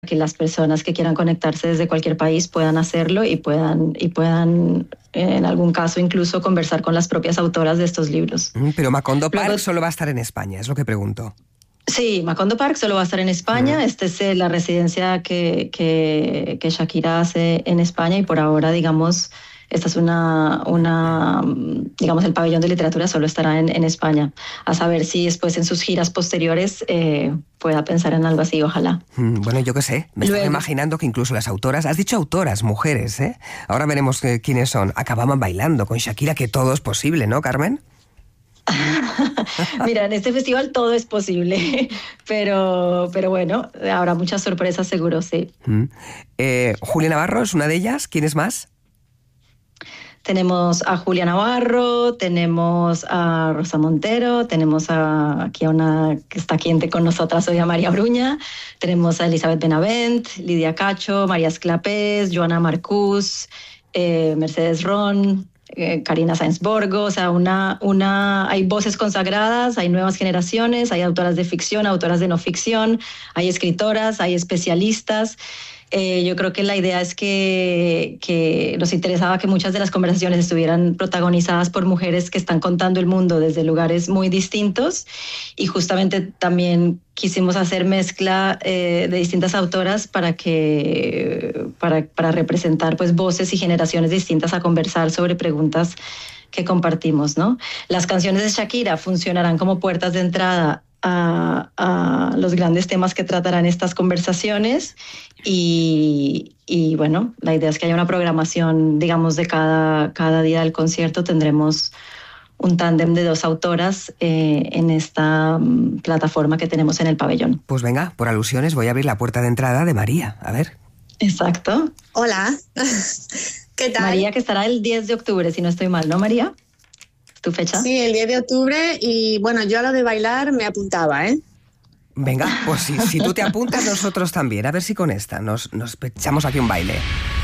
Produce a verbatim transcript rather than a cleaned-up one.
que las personas que quieran conectarse desde cualquier país puedan hacerlo y puedan, y puedan en algún caso incluso conversar con las propias autoras de estos libros. Mm, pero Macondo Park Luego, solo va a estar en España, es lo que pregunto. Sí, Macondo Park solo va a estar en España. Uh-huh. Esta es eh, la residencia que, que, que Shakira hace en España y por ahora, digamos, esta es una, una, digamos, el pabellón de literatura solo estará en, en España. A saber si después en sus giras posteriores eh, pueda pensar en algo así, ojalá. Mm, bueno, yo qué sé, me Luego, estaba imaginando que incluso las autoras, has dicho autoras, mujeres, ¿eh? Ahora veremos eh, quiénes son. Acababan bailando con Shakira, que todo es posible, ¿no, Carmen? Mira, en este festival todo es posible, pero, pero bueno, habrá muchas sorpresas seguro, sí. Mm. Eh, Julia Navarro es una de ellas, ¿quién es más? Tenemos a Julia Navarro, tenemos a Rosa Montero, tenemos a, aquí a una que está aquí con nosotras hoy, a María Bruña, tenemos a Elizabeth Benavent, Lidia Cacho, María Esclapés, Joana Marcús, eh, Mercedes Ron, eh, Karina Sáenz Borgo, o sea, una, una, hay voces consagradas, hay nuevas generaciones, hay autoras de ficción, autoras de no ficción, hay escritoras, hay especialistas. Eh, yo creo que la idea es que, que nos interesaba que muchas de las conversaciones estuvieran protagonizadas por mujeres que están contando el mundo desde lugares muy distintos y justamente también quisimos hacer mezcla eh, de distintas autoras para, que, para, para representar pues, voces y generaciones distintas a conversar sobre preguntas que compartimos, ¿no? Las canciones de Shakira funcionarán como puertas de entrada A, a los grandes temas que tratarán estas conversaciones y, y bueno, la idea es que haya una programación, digamos, de cada, cada día del concierto. Tendremos un tándem de dos autoras eh, en esta um, plataforma que tenemos en el pabellón. Pues venga, por alusiones voy a abrir la puerta de entrada de María, a ver. Exacto. Hola, ¿qué tal? María, que estará el diez de octubre, si no estoy mal, ¿no, María? ¿Tu fecha? Sí, el diez de octubre y bueno, yo a lo de bailar me apuntaba, ¿eh? Venga, pues si, si tú te apuntas, nosotros también. A ver si con esta nos, nos echamos aquí un baile.